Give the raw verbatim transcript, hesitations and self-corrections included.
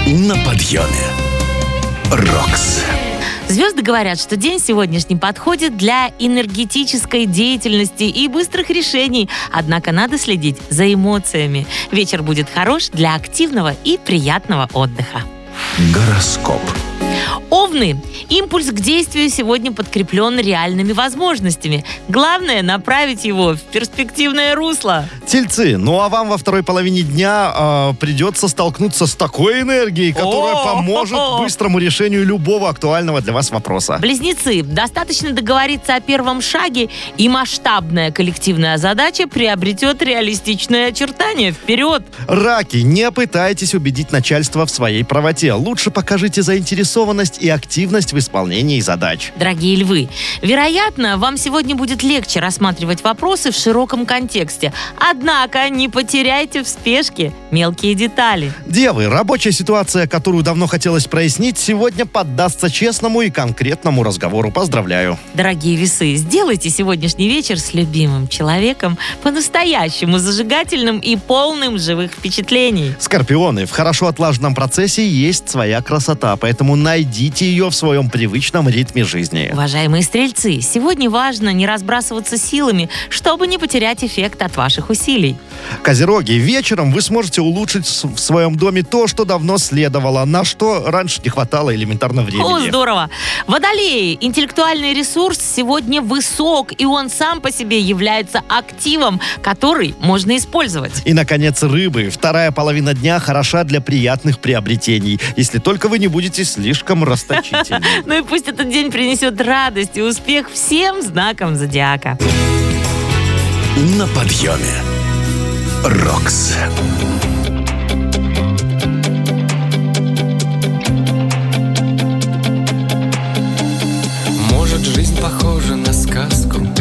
На подъеме. Рокс. Звезды говорят, что день сегодняшний подходит для энергетической деятельности и быстрых решений. Однако надо следить за эмоциями. Вечер будет хорош для активного и приятного отдыха. Гороскоп. Овны. Импульс к действию сегодня подкреплен реальными возможностями. Главное — направить его в перспективное русло. Тельцы, ну а вам во второй половине дня э, придется столкнуться с такой энергией, которая О-о-о! поможет быстрому решению любого актуального для вас вопроса. Близнецы. Достаточно договориться о первом шаге, и масштабная коллективная задача приобретет реалистичное очертание. Вперед! Раки, не пытайтесь убедить начальство в своей правоте. Лучше покажите заинтересованность и активность в исполнении задач. Дорогие львы, вероятно, вам сегодня будет легче рассматривать вопросы в широком контексте. Однако не потеряйте в спешке мелкие детали. Девы, рабочая ситуация, которую давно хотелось прояснить, сегодня поддастся честному и конкретному разговору. Поздравляю. Дорогие весы, сделайте сегодняшний вечер с любимым человеком по-настоящему зажигательным и полным живых впечатлений. Скорпионы, в хорошо отлаженном процессе есть своя красота, поэтому найдите ее в своем привычном ритме жизни. Уважаемые стрельцы, сегодня важно не разбрасываться силами, чтобы не потерять эффект от ваших усилий. Козероги, вечером вы сможете улучшить в своем доме то, что давно следовало, на что раньше не хватало элементарно времени. О, здорово! Водолеи, интеллектуальный ресурс сегодня высок, и он сам по себе является активом, который можно использовать. И, наконец, рыбы. Вторая половина дня хороша для приятных приобретений, если только вы не будете слишком расточительны. Ну и пусть этот день принесет радость и успех всем знакам зодиака. На подъеме. Рокс. Может, жизнь похожа на сказку,